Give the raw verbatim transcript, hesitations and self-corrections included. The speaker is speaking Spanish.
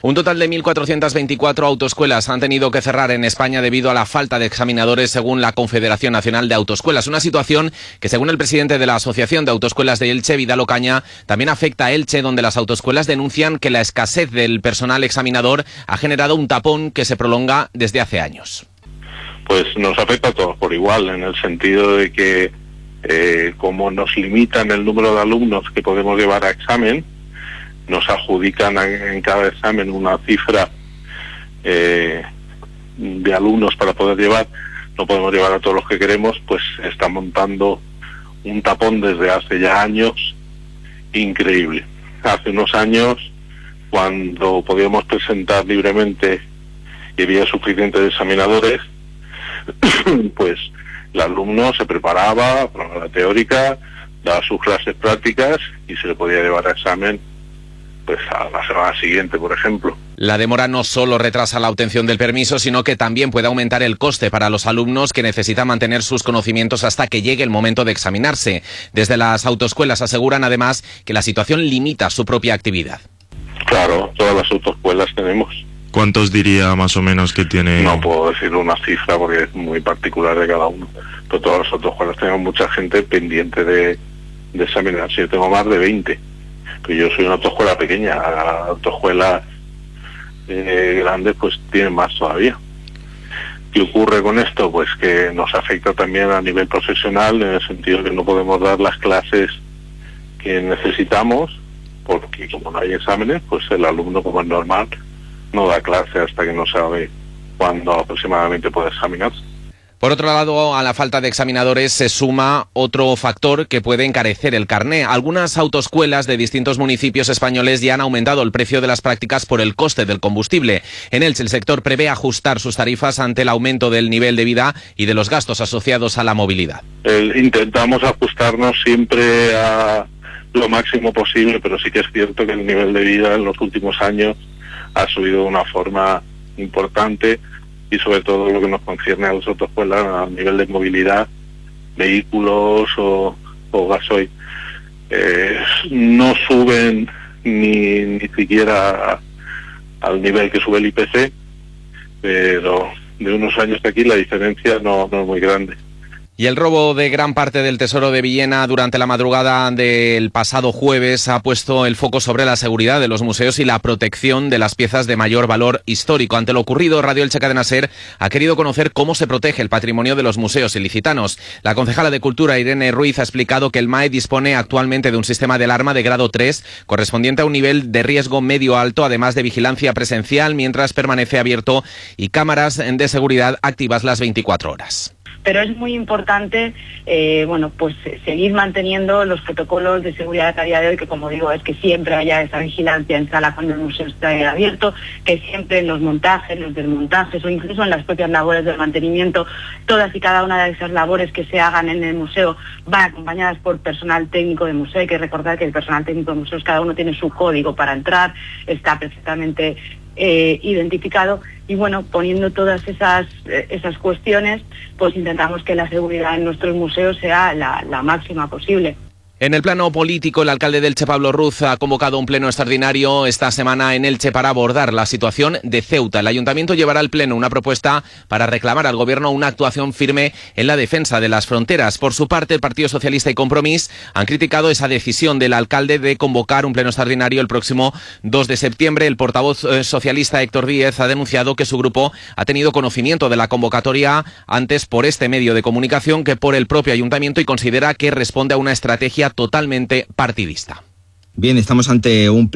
Un total de mil cuatrocientas veinticuatro autoescuelas han tenido que cerrar en España debido a la falta de examinadores, según la Confederación Nacional de Autoescuelas. Una situación que, según el presidente de la Asociación de Autoescuelas de Elche, Vidal Ocaña, también afecta a Elche, donde las autoescuelas denuncian que la escasez del personal examinador ha generado un tapón que se prolonga desde hace años. Pues nos afecta a todos por igual, en el sentido de que eh, como nos limitan el número de alumnos que podemos llevar a examen, nos adjudican en cada examen una cifra eh, de alumnos para poder llevar, no podemos llevar a todos los que queremos, pues está montando un tapón desde hace ya años increíble. Hace unos años, cuando podíamos presentar libremente y había suficientes examinadores, pues el alumno se preparaba para la teórica, daba sus clases prácticas y se le podía llevar a examen pues a la semana siguiente, por ejemplo. La demora no solo retrasa la obtención del permiso, sino que también puede aumentar el coste para los alumnos que necesitan mantener sus conocimientos hasta que llegue el momento de examinarse. Desde las autoescuelas aseguran además que la situación limita su propia actividad. Claro, todas las autoescuelas tenemos. ¿Cuántos diría más o menos que tiene? No puedo decir una cifra porque es muy particular de cada uno, pero todas las autoescuelas tenemos mucha gente pendiente de, de examinarse. Yo tengo más de veinte. Yo soy una autoescuela pequeña, la autoescuela eh, grande pues tiene más todavía. ¿Qué ocurre con esto? Pues que nos afecta también a nivel profesional, en el sentido que no podemos dar las clases que necesitamos, porque como no hay exámenes, pues el alumno, como es normal, no da clase hasta que no sabe cuándo aproximadamente puede examinarse. Por otro lado, a la falta de examinadores se suma otro factor que puede encarecer el carné. Algunas autoescuelas de distintos municipios españoles ya han aumentado el precio de las prácticas por el coste del combustible. En Elche, el sector prevé ajustar sus tarifas ante el aumento del nivel de vida y de los gastos asociados a la movilidad. El, intentamos ajustarnos siempre a lo máximo posible, pero sí que es cierto que el nivel de vida en los últimos años ha subido de una forma importante, y sobre todo lo que nos concierne a las autoescuelas a nivel de movilidad, vehículos o, o gasoil, eh, no suben ni, ni siquiera al nivel que sube el I P C, pero de unos años de aquí la diferencia no, no es muy grande. Y el robo de gran parte del tesoro de Villena durante la madrugada del pasado jueves ha puesto el foco sobre la seguridad de los museos y la protección de las piezas de mayor valor histórico. Ante lo ocurrido, Radio Elche Cadena Ser ha querido conocer cómo se protege el patrimonio de los museos ilicitanos. La concejala de Cultura, Irene Ruiz, ha explicado que el M A E dispone actualmente de un sistema de alarma de grado tres, correspondiente a un nivel de riesgo medio-alto, además de vigilancia presencial mientras permanece abierto, y cámaras de seguridad activas las veinticuatro horas. Pero es muy importante eh, bueno, pues seguir manteniendo los protocolos de seguridad a día de hoy, que como digo, es que siempre haya esa vigilancia en sala cuando el museo está abierto, que siempre en los montajes, los desmontajes o incluso en las propias labores de mantenimiento, todas y cada una de esas labores que se hagan en el museo van acompañadas por personal técnico de museo. Hay que recordar que el personal técnico de museos, cada uno tiene su código para entrar, está perfectamente Eh, identificado, y bueno, poniendo todas esas eh, esas cuestiones, pues intentamos que la seguridad en nuestros museos sea la, la máxima posible. En el plano político, el alcalde de Elche, Pablo Ruz, ha convocado un pleno extraordinario esta semana en Elche para abordar la situación de Ceuta. El ayuntamiento llevará al pleno una propuesta para reclamar al gobierno una actuación firme en la defensa de las fronteras. Por su parte, el Partido Socialista y Compromís han criticado esa decisión del alcalde de convocar un pleno extraordinario el próximo dos de septiembre. El portavoz eh, socialista Héctor Díez ha denunciado que su grupo ha tenido conocimiento de la convocatoria antes por este medio de comunicación que por el propio ayuntamiento, y considera que responde a una estrategia totalmente partidista. Bien, estamos ante un